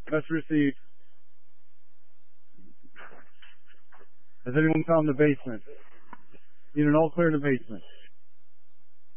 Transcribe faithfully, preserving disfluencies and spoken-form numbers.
Message received. Has anyone found the basement? Need an all clear in the basement.